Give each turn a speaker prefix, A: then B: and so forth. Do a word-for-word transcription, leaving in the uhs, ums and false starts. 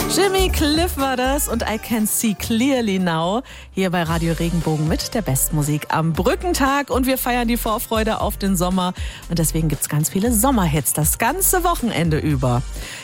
A: Jimmy Cliff war das und I Can See Clearly Now hier bei Radio Regenbogen mit der Bestmusik am Brückentag und wir feiern die Vorfreude auf den Sommer und deswegen gibt's ganz viele Sommerhits das ganze Wochenende über.